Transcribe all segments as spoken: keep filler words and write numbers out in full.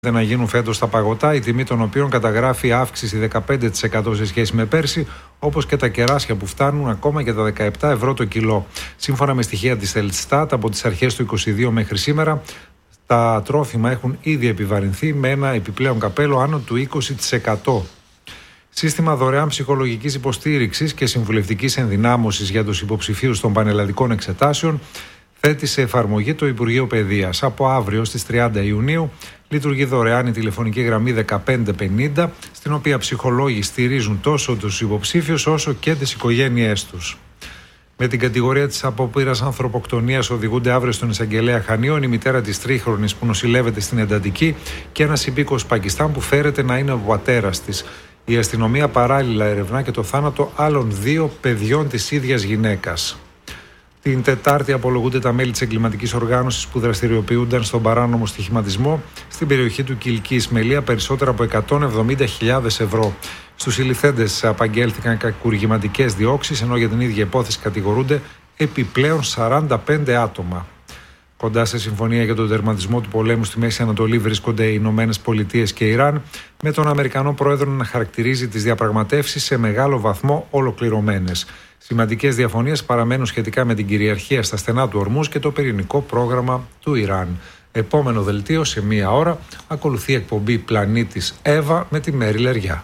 να γίνουν φέτος τα παγωτά, η τιμή των οποίων καταγράφει αύξηση δεκαπέντε τοις εκατό σε σχέση με πέρσι, όπως και τα κεράσια που φτάνουν ακόμα και τα δεκαεπτά ευρώ το κιλό. Σύμφωνα με στοιχεία της Ελστάτ, από τις αρχές του είκοσι δύο μέχρι σήμερα, τα τρόφιμα έχουν ήδη επιβαρυνθεί με ένα επιπλέον καπέλο άνω του είκοσι τοις εκατό. Σύστημα δωρεάν ψυχολογικής υποστήριξης και συμβουλευτικής ενδυνάμωσης για τους υποψηφίους των πανελλαδικών εξετάσεων θέτει σε εφαρμογή το Υπουργείο Παιδείας. Από αύριο στις τριάντα Ιουνίου λειτουργεί δωρεάν η τηλεφωνική γραμμή δεκαπέντε πενήντα, στην οποία ψυχολόγοι στηρίζουν τόσο τους υποψήφιους όσο και τις οικογένειές τους. Με την κατηγορία της απόπειρας ανθρωποκτονίας οδηγούνται αύριο στον εισαγγελέα Χανίων η μητέρα της τρίχρονης που νοσηλεύεται στην εντατική και ένας υπήκοος Πακιστάν που φέρεται να είναι ο πατέρας της. Η αστυνομία παράλληλα ερευνά και το θάνατο άλλων δύο παιδιών της ίδιας γυναίκας. Την Τετάρτη απολογούνται τα μέλη της εγκληματικής οργάνωσης που δραστηριοποιούνταν στον παράνομο στοιχηματισμό στην περιοχή του Κιλκή Ισμαιλία περισσότερα από εκατόν εβδομήντα χιλιάδες ευρώ. Στους συλληφθέντες απαγγέλθηκαν κακουργηματικές διώξεις, ενώ για την ίδια υπόθεση κατηγορούνται επιπλέον σαράντα πέντε άτομα. Κοντά σε συμφωνία για τον τερματισμό του πολέμου στη Μέση Ανατολή βρίσκονται οι Ηνωμένες Πολιτείες και Ιράν, με τον Αμερικανό πρόεδρο να χαρακτηρίζει τις διαπραγματεύσεις σε μεγάλο βαθμό ολοκληρωμένες. Σημαντικές διαφωνίες παραμένουν σχετικά με την κυριαρχία στα στενά του Ορμούζ και το πυρηνικό πρόγραμμα του Ιράν. Επόμενο δελτίο σε μία ώρα ακολουθεί εκπομπή Πλανήτης Εύα με τη Μέρη Λεριά.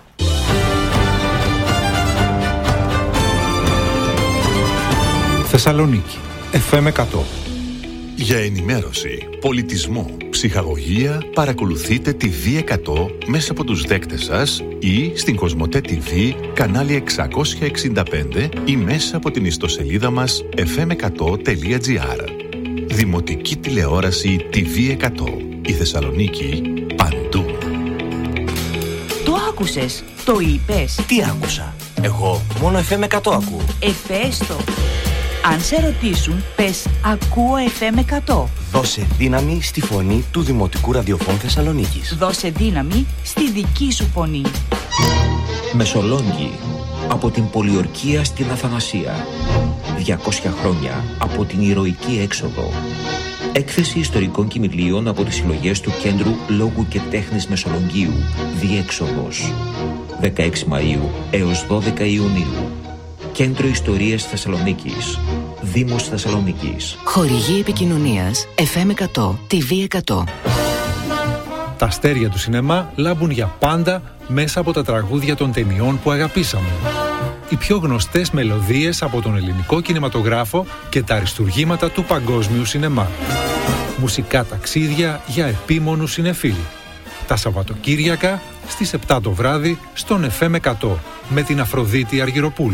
Θεσσαλονίκη, εφ εμ εκατό. Για ενημέρωση, πολιτισμό, ψυχαγωγία, παρακολουθείτε τη βι εκατό μέσα από τους δέκτες σας ή στην Κοσμοτέ τι βι, κανάλι εξακόσια εξήντα πέντε ή μέσα από την ιστοσελίδα μας εφ εμ εκατό τελεία τζι άρ. Δημοτική τηλεόραση τι βι εκατό. Η Θεσσαλονίκη παντού. Το άκουσες, το είπες. Τι άκουσα? Εγώ μόνο εφ εμ εκατό ακούω. Εφέστο. Αν σε ρωτήσουν, πες ακούω εφ εμ εκατό. Δώσε δύναμη στη φωνή του Δημοτικού Ραδιοφώνου Θεσσαλονίκης. Δώσε δύναμη στη δική σου φωνή. Μεσολόγγι, από την Πολιορκία στην Αθανασία. διακόσια χρόνια από την ηρωική έξοδο. Έκθεση ιστορικών κημηλίων από τις συλλογές του Κέντρου Λόγου και Τέχνης Μεσολογγίου. Διέξοδος. δεκαέξι Μαΐου έως δώδεκα Ιουνίου. Κέντρο Ιστορίας Θεσσαλονίκης. Δήμος Θεσσαλονίκης. Χορηγή επικοινωνίας εφ εμ εκατό, τι βι εκατό. Τα αστέρια του σινεμά λάμπουν για πάντα μέσα από τα τραγούδια των ταινιών που αγαπήσαμε. Οι πιο γνωστές μελωδίες από τον ελληνικό κινηματογράφο και τα αριστουργήματα του παγκόσμιου σινεμά. Μουσικά ταξίδια για επίμονους συνεφίλ. Τα Σαββατοκύριακα στις επτά το βράδυ στον εφ εμ εκατό με την Αφροδίτη Αργυροπούλου.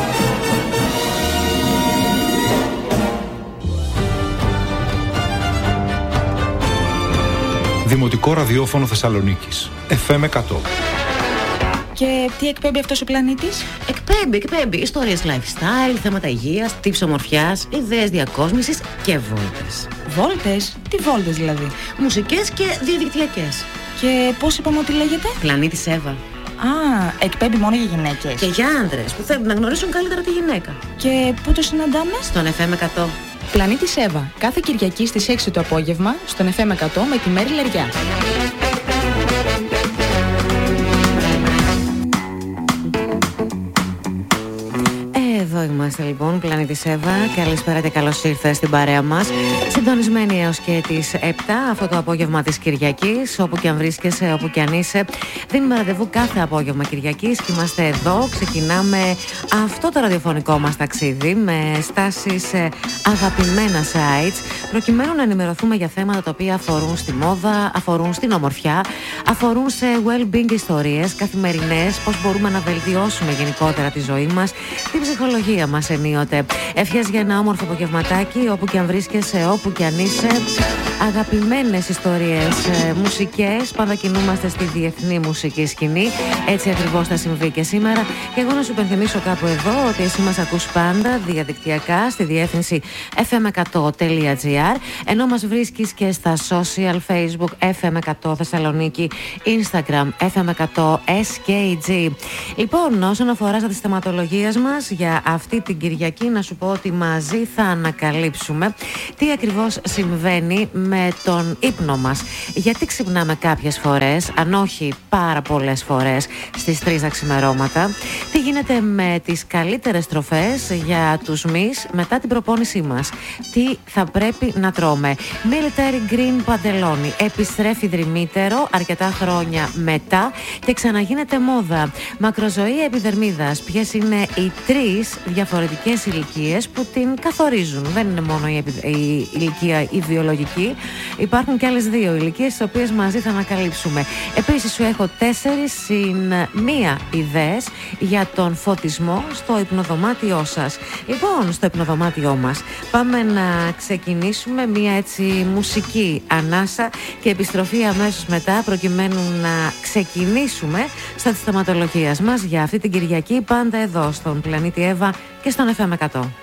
Δημοτικό Ραδιόφωνο Θεσσαλονίκης, εφ εμ εκατό. Και τι εκπέμπει αυτός ο πλανήτης? Εκπέμπει, εκπέμπει ιστορίες lifestyle, θέματα υγείας, tips ομορφιάς, ιδέες διακόσμησης και βόλτες. Βόλτες? Τι βόλτες δηλαδή? Μουσικές και διαδικτυακές. Και πώς είπαμε ότι λέγεται? Πλανήτης Εύα. Α, εκπέμπει μόνο για γυναίκες. Και για άντρες που θέλουν να γνωρίσουν καλύτερα τη γυναίκα. Και πού το συναντάμε? Στον εφ εμ εκατό. Πλανήτης Εύα, κάθε Κυριακή στις έξι το απόγευμα στον εφ εμ εκατό με τη Μέρη Λεριά. Εδώ είμαστε λοιπόν, Πλανήτης Εύα. Καλησπέρα και καλώς ήρθες στην παρέα μας. Συντονισμένοι έως και τις επτά αυτό το απόγευμα της Κυριακής. Όπου και αν βρίσκεσαι, όπου και αν είσαι, δίνουμε ραντεβού κάθε απόγευμα Κυριακής και είμαστε εδώ. Ξεκινάμε αυτό το ραδιοφωνικό μας ταξίδι με στάσεις σε αγαπημένα sites, προκειμένου να ενημερωθούμε για θέματα τα οποία αφορούν στη μόδα, αφορούν στην ομορφιά, αφορούν σε well-being ιστορίες καθημερινές, πώς μπορούμε να βελτιώσουμε γενικότερα τη ζωή μας, την ψυχολογία μας ενίοτε. Ευχές για ένα όμορφο απογευματάκι, όπου και αν βρίσκεσαι, όπου και αν είσαι. Αγαπημένες ιστορίες, ε, μουσικές, πάντα κινούμαστε στη διεθνή μουσική σκηνή. Έτσι ακριβώς θα συμβεί και σήμερα. Και εγώ να σου υπενθυμίσω κάπου εδώ ότι εσύ μας ακούς πάντα διαδικτυακά στη διεύθυνση εφ εμ εκατό τελεία τζι άρ, ενώ μας βρίσκεις και στα social, Facebook εφ εμ εκατό Θεσσαλονίκη, Instagram εφ εμ εκατό ες κέι τζι. Λοιπόν, όσον αφορά στα θεματολογίες μας για αυτή την Κυριακή, να σου πω ότι μαζί θα ανακαλύψουμε τι ακριβώς συμβαίνει με τον ύπνο μας. Γιατί ξυπνάμε κάποιες φορές, αν όχι πάρα πολλές φορές, στις τρεις τα ξημερώματα? Τι γίνεται με τις καλύτερες τροφές για τους μυς μετά την προπόνησή μας? Τι θα πρέπει να τρώμε? Military Green Παντελόνι επιστρέφει δρυμύτερο αρκετά χρόνια μετά και ξαναγίνεται μόδα. Μακροζωία επιδερμίδας. Ποιες είναι οι τρεις διαφορετικές ηλικίες που την καθορίζουν? Δεν είναι μόνο η, επι... η ηλικία η βιολογική, υπάρχουν και άλλες δύο ηλικίες τις οποίες μαζί θα ανακαλύψουμε. Επίσης σου έχω τέσσερις συν μία ιδέες για τον φωτισμό στο υπνοδωμάτιό σας. Λοιπόν, στο υπνοδωμάτιό μας πάμε να ξεκινήσουμε μία έτσι μουσική ανάσα και επιστροφή αμέσως μετά, προκειμένου να ξεκινήσουμε στα της θεματολογίας μας για αυτή την Κυριακή, πάντα εδώ στον Πλανήτη Εύα και στον εφ εμ εκατό.